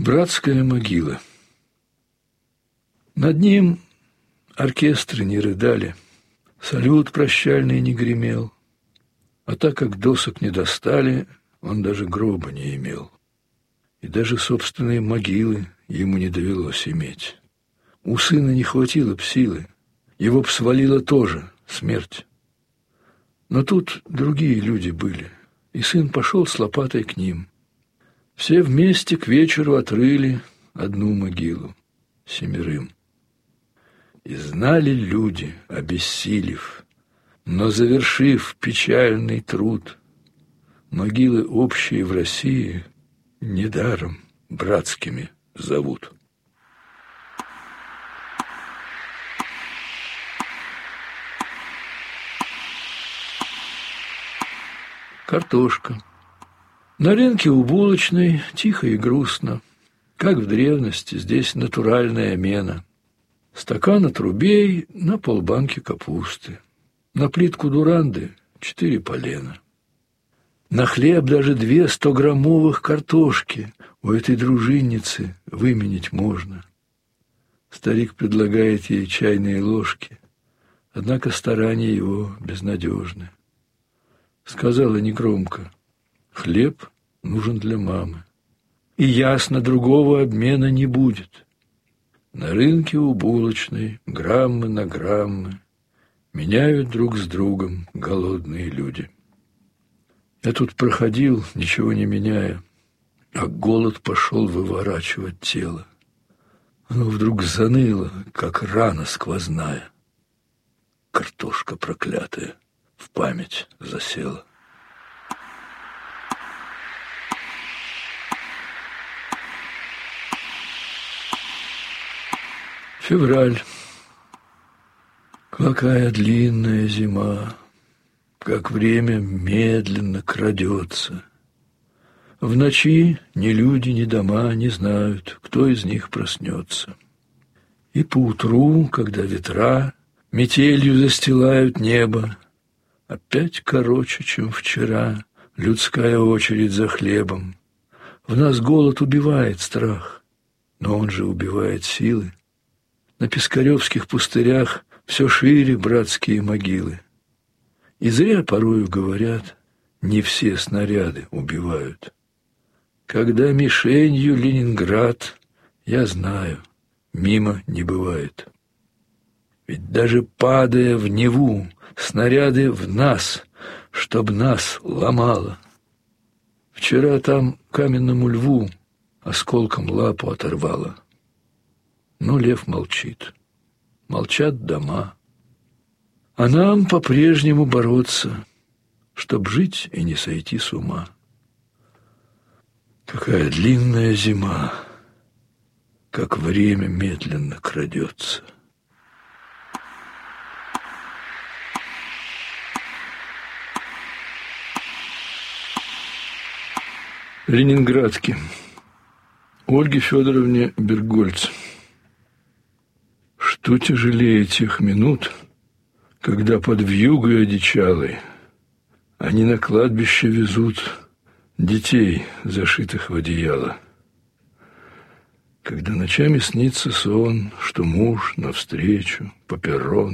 Братская могила. Над ним оркестры не рыдали, салют прощальный не гремел, а так как досок не достали, он даже гроба не имел. И даже собственной могилы ему не довелось иметь. У сына не хватило б силы, его б свалила тоже смерть. Но тут другие люди были, и сын пошел с лопатой к ним. Все вместе к вечеру отрыли одну могилу 7. И знали люди, обессилев, но завершив печальный труд, могилы общие в России недаром братскими зовут. Картошка. На рынке у булочной тихо и грустно. Как в древности, здесь натуральная мена. Стакан отрубей на полбанки капусты. На плитку дуранды 4 полена. На хлеб даже 2 100-граммовых картошки у этой дружинницы выменить можно. Старик предлагает ей чайные ложки, однако старания его безнадежны. Сказала негромко: хлеб нужен для мамы, и ясно, другого обмена не будет. На рынке у булочной граммы на граммы меняют друг с другом голодные люди. Я тут проходил, ничего не меняя, а голод пошел выворачивать тело. Оно вдруг заныло, как рана сквозная. Картошка проклятая в память засела. Февраль. Какая длинная зима, как время медленно крадется. В ночи ни люди, ни дома не знают, кто из них проснется. И поутру, когда ветра метелью застилают небо, опять короче, чем вчера, людская очередь за хлебом. В нас голод убивает страх, но он же убивает силы. На пискаревских пустырях все шире братские могилы. И зря порою говорят, не все снаряды убивают. Когда мишенью Ленинград, я знаю, мимо не бывает. Ведь даже падая в Неву, снаряды в нас, чтоб нас ломало. Вчера там каменному льву осколком лапу оторвало. Но лев молчит, молчат дома. А нам по-прежнему бороться, чтоб жить и не сойти с ума. Какая длинная зима, как время медленно крадется. Ленинградки. Ольге Федоровне Бергольц. Что тяжелее тех минут, когда под вьюгой одичалой они на кладбище везут детей, зашитых в одеяло. Когда ночами снится сон, что муж навстречу по перрону